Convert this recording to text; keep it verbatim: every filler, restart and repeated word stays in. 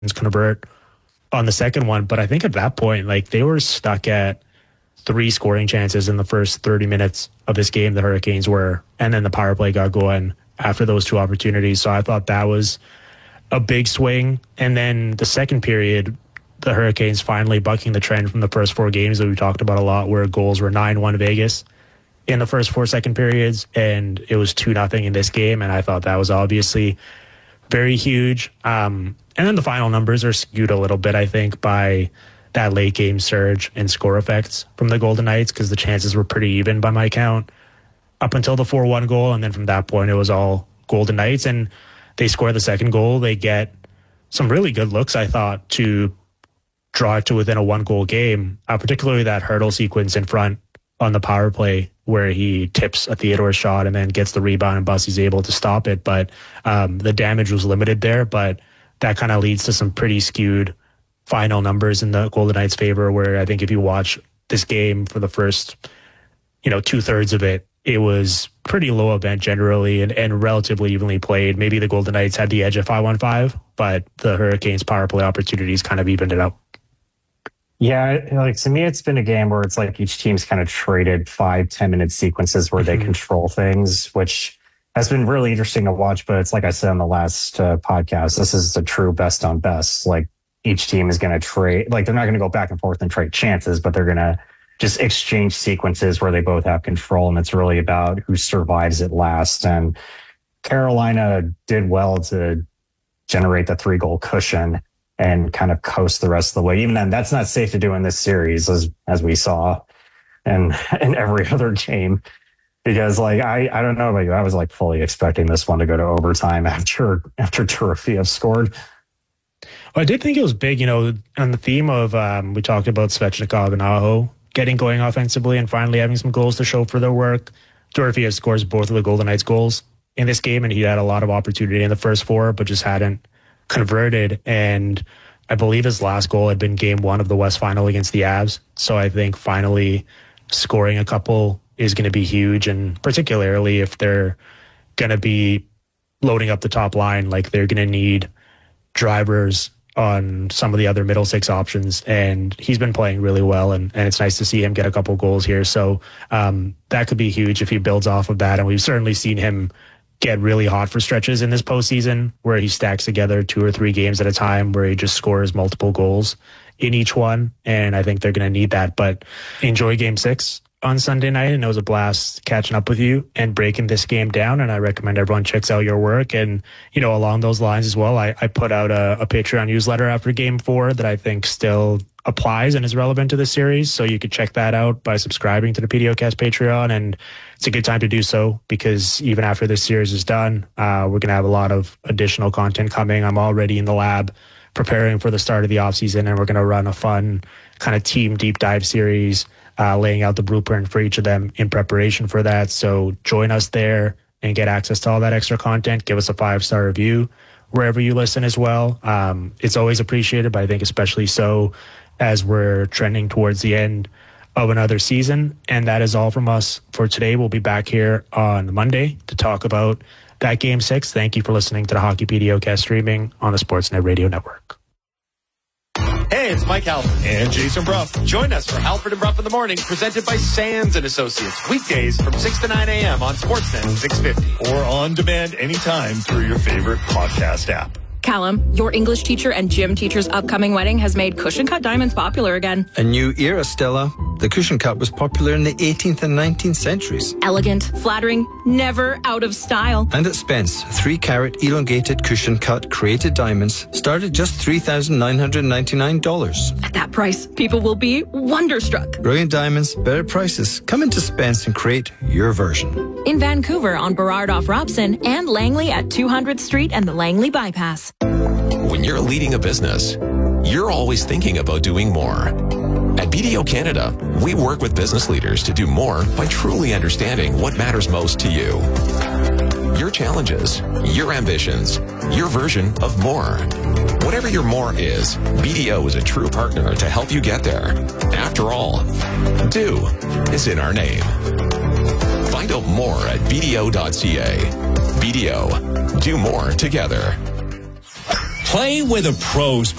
convert on the second one. But I think at that point, like, they were stuck at three scoring chances in the first thirty minutes of this game, the Hurricanes were, and then the power play got going after those two opportunities. So I thought that was a big swing. And then the second period, the Hurricanes finally bucking the trend from the first four games that we talked about a lot, where goals were nine one Vegas in the first four second periods, and it was two nothing in this game. And I thought that was obviously very huge. Um, and then the final numbers are skewed a little bit, I think, by that late game surge and score effects from the Golden Knights, because the chances were pretty even by my count up until the four one goal. And then from that point, it was all Golden Knights. And they score the second goal. They get some really good looks, I thought, to draw it to within a one-goal game, uh, particularly that hurdle sequence in front on the power play where he tips a Theodore shot and then gets the rebound and Bussy's able to stop it. But um, the damage was limited there, but that kind of leads to some pretty skewed final numbers in the Golden Knights' favor, where I think if you watch this game for the first, you know, two-thirds of it, it was pretty low event generally and, and relatively evenly played. Maybe the Golden Knights had the edge at five on five, but the Hurricanes' power play opportunities kind of evened it up. Yeah, like to me, it's been a game where it's like each team's kind of traded five, ten minute sequences where mm-hmm. they control things, which has been really interesting to watch. But it's like I said on the last uh, podcast, this is a true best on best. Like each team is going to trade, like they're not going to go back and forth and trade chances, but they're going to just exchange sequences where they both have control. And it's really about who survives at last. And Carolina did well to generate the three goal cushion and kind of coast the rest of the way. Even then, that's not safe to do in this series, as as we saw and in every other game. Because like I, I don't know about you, I was like fully expecting this one to go to overtime after after Torofeyev scored. Well, I did think it was big, you know, on the theme of um, we talked about Svechnikov and Aho getting going offensively and finally having some goals to show for their work. Torofeyev scores both of the Golden Knights goals in this game, and he had a lot of opportunity in the first four, but just hadn't converted. And I believe his last goal had been game one of the West Final against the Avs. So I think finally scoring a couple is going to be huge, and particularly if they're going to be loading up the top line, like they're going to need drivers on some of the other middle six options, and he's been playing really well, and, and it's nice to see him get a couple goals here. So um, that could be huge if he builds off of that, and we've certainly seen him get really hot for stretches in this postseason where he stacks together two or three games at a time where he just scores multiple goals in each one, and I think they're going to need that. But enjoy game six on Sunday night, and it was a blast catching up with you and breaking this game down, and I recommend everyone checks out your work. And, you know, along those lines as well, I, I put out a, a Patreon newsletter after game four that I think still applies and is relevant to the series, so you could check that out by subscribing to the PDOcast Patreon. And it's a good time to do so, because even after this series is done, uh, we're going to have a lot of additional content coming. I'm already in the lab preparing for the start of the offseason, and we're going to run a fun kind of team deep dive series, uh, laying out the blueprint for each of them in preparation for that. So join us there and get access to all that extra content. Give us a five-star review wherever you listen as well. Um, it's always appreciated, but I think especially so as we're trending towards the end of another season. And that is all from us for today. We'll be back here on Monday to talk about that game six. Thank you for listening to the Hockey PDOcast streaming on the Sportsnet Radio Network. Hey, it's Mike Halford and Jason Bruff. Join us for Halford and Bruff in the Morning, presented by Sands and Associates, weekdays from six to nine a.m. on Sportsnet six fifty. Or on demand anytime through your favorite podcast app. Callum, your English teacher and gym teacher's upcoming wedding has made cushion cut diamonds popular again. A new era, Stella. The cushion cut was popular in the eighteenth and nineteenth centuries. Elegant, flattering, never out of style. And at Spence, three carat elongated cushion cut created diamonds start at just three thousand nine hundred ninety-nine dollars. At that price, people will be wonderstruck. Brilliant diamonds, better prices. Come into Spence and create your version. In Vancouver on Burrard off Robson, and Langley at two hundredth Street and the Langley Bypass. When you're leading a business, you're always thinking about doing more. At B D O Canada, we work with business leaders to do more by truly understanding what matters most to you. Your challenges, your ambitions, your version of more. Whatever your more is, B D O is a true partner to help you get there. After all, do is in our name. Find out more at B D O dot C A. B D O, do more together. Play where the pros